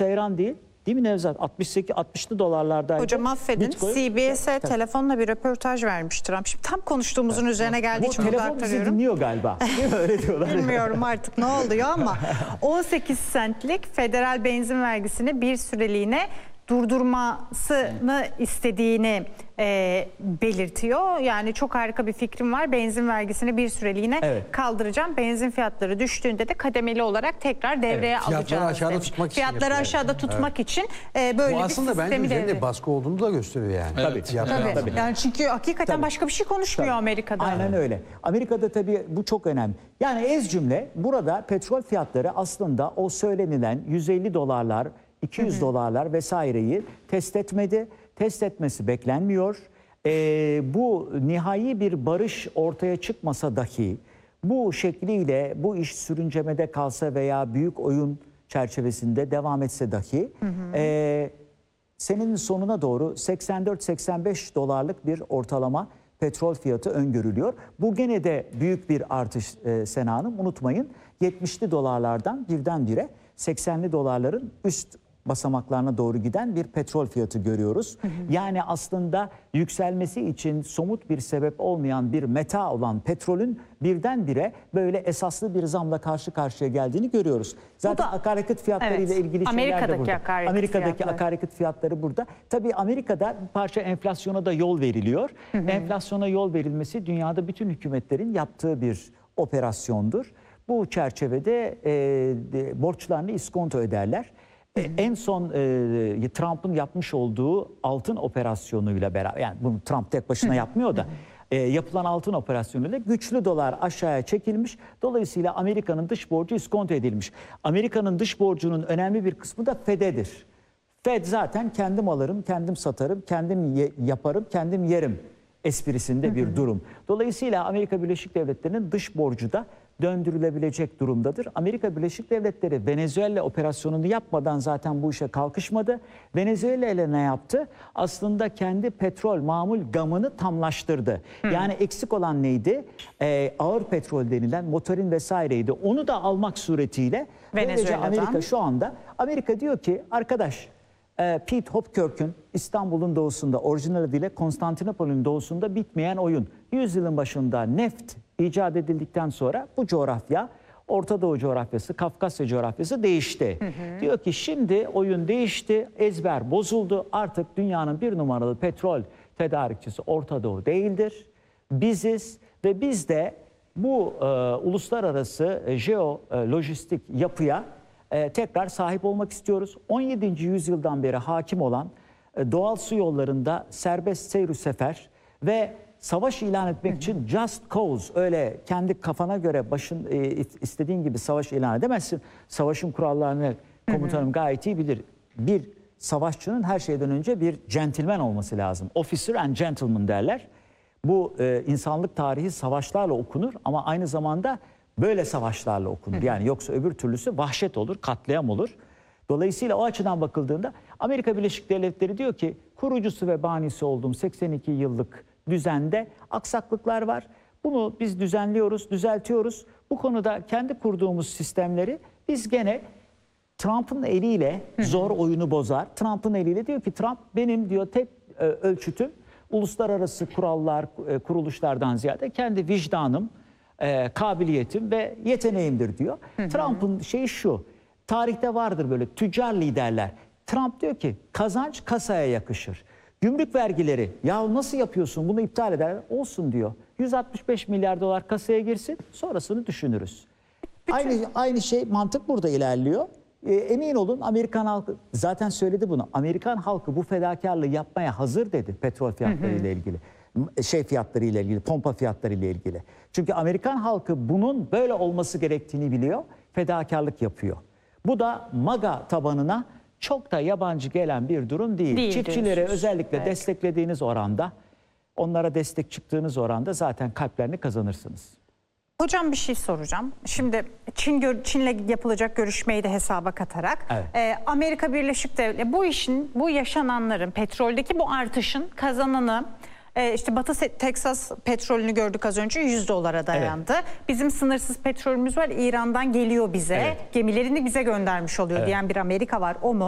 seyran değil. Değil mi Nevzat? 60'lı dolarlardaydı. Hocam affedin, CBS'e telefonla bir röportaj vermiş Trump. Şimdi tam konuştuğumuzun üzerine geldiği için burada aktarıyorum. Bu telefon bizi dinliyor galiba. Öyle diyorlar. Bilmiyorum artık ne oluyor ama 18 centlik federal benzin vergisini bir süreliğine durdurmasını istediğini belirtiyor. Yani çok harika bir fikrim var. Benzin vergisini bir süreliğine kaldıracağım. Benzin fiyatları düştüğünde de kademeli olarak tekrar devreye alacağız. Fiyatları aşağıda tutmak için böyle bir aslında sistemi bence üzerinde baskı olduğunu da gösteriyor yani. Tabii. Yani çünkü hakikaten başka bir şey konuşmuyor Amerika'da. Aynen öyle. Amerika'da tabii bu çok önemli. Yani ez cümle burada petrol fiyatları aslında o söylenilen 150 dolarlar 200 dolarlar vesaireyi test etmedi. Test etmesi beklenmiyor. Bu nihai bir barış ortaya çıkmasa dahi bu şekliyle bu iş sürüncemede kalsa veya büyük oyun çerçevesinde devam etse dahi senenin sonuna doğru 84-85 dolarlık bir ortalama petrol fiyatı öngörülüyor. Bu gene de büyük bir artış Sena Hanım. Unutmayın 70'li dolarlardan birdenbire 80'li dolarların üst basamaklarına doğru giden bir petrol fiyatı görüyoruz. Yani aslında yükselmesi için somut bir sebep olmayan bir meta olan petrolün birdenbire böyle esaslı bir zamla karşı karşıya geldiğini görüyoruz. Zaten akaryakıt fiyatları ile ilgili şeyler de burada. Amerika'daki akaryakıt fiyatları burada. Tabii Amerika'da bir parça enflasyona da yol veriliyor. Enflasyona yol verilmesi dünyada bütün hükümetlerin yaptığı bir operasyondur. Bu çerçevede borçlarını iskonto öderler. En son Trump'ın yapmış olduğu altın operasyonuyla beraber, yani bunu Trump tek başına yapmıyor da yapılan altın operasyonuyla güçlü dolar aşağıya çekilmiş. Dolayısıyla Amerika'nın dış borcu iskonto edilmiş. Amerika'nın dış borcunun önemli bir kısmı da Fed'edir. Fed zaten kendim alırım, kendim satarım, kendim yaparım, kendim yerim esprisinde bir durum. Dolayısıyla Amerika Birleşik Devletleri'nin dış borcu da döndürülebilecek durumdadır. Amerika Birleşik Devletleri Venezuela operasyonunu yapmadan zaten bu işe kalkışmadı. Venezuela ile ne yaptı? Aslında kendi petrol mamul gamını tamlaştırdı. Yani eksik olan neydi? Ağır petrol denilen motorin vesaireydi. Onu da almak suretiyle böylece Amerika şu anda diyor ki arkadaş Pete Hopkirk'ün İstanbul'un doğusunda orijinal adıyla Konstantinopol'ün doğusunda bitmeyen oyun. 100 yılın başında neft icat edildikten sonra bu coğrafya, Orta Doğu coğrafyası, Kafkasya coğrafyası değişti. Diyor ki şimdi oyun değişti, ezber bozuldu. Artık dünyanın bir numaralı petrol tedarikçisi Orta Doğu değildir. Biziz ve biz de bu uluslararası jeolojistik yapıya tekrar sahip olmak istiyoruz. 17. yüzyıldan beri hakim olan doğal su yollarında serbest seyr-ü sefer ve savaş ilan etmek için just cause, öyle kendi kafana göre istediğin gibi savaş ilan edemezsin. Savaşın kurallarını komutanım gayet iyi bilir. Bir savaşçının her şeyden önce bir gentleman olması lazım. Officer and gentleman derler. Bu insanlık tarihi savaşlarla okunur ama aynı zamanda böyle savaşlarla okunur. Yani yoksa öbür türlüsü vahşet olur, katliam olur. Dolayısıyla o açıdan bakıldığında Amerika Birleşik Devletleri diyor ki kurucusu ve banisi olduğum 82 yıllık düzende aksaklıklar var. Bunu biz düzenliyoruz, düzeltiyoruz. Bu konuda kendi kurduğumuz sistemleri biz gene Trump'ın eliyle zor oyunu bozar. Trump'ın eliyle diyor ki Trump benim diyor tek ölçütüm uluslararası kurallar, kuruluşlardan ziyade kendi vicdanım, kabiliyetim ve yeteneğimdir diyor. Trump'ın şeyi şu, tarihte vardır böyle tüccar liderler. Trump diyor ki kazanç kasaya yakışır. Gümrük vergileri ya nasıl yapıyorsun bunu iptal eder olsun diyor. 165 milyar dolar kasaya girsin sonrasını düşünürüz. Aynı şey mantık burada ilerliyor. Emin olun Amerikan halkı zaten söyledi bunu. Amerikan halkı bu fedakarlığı yapmaya hazır dedi petrol fiyatları ile ilgili. Fiyatları ile ilgili, pompa fiyatları ile ilgili. Çünkü Amerikan halkı bunun böyle olması gerektiğini biliyor, fedakarlık yapıyor. Bu da MAGA tabanına çok da yabancı gelen bir durum değil. Çiftçileri özellikle desteklediğiniz oranda, onlara destek çıktığınız oranda zaten kalplerini kazanırsınız. Hocam bir şey soracağım. Şimdi Çin'le yapılacak görüşmeyi de hesaba katarak Amerika Birleşik Devletleri bu yaşananların, petroldeki bu artışın kazananı işte Batı Teksas petrolünü gördük az önce 100 dolara dayandı. Bizim sınırsız petrolümüz var, İran'dan geliyor bize. Gemilerini bize göndermiş oluyor diyen bir Amerika var. O mu?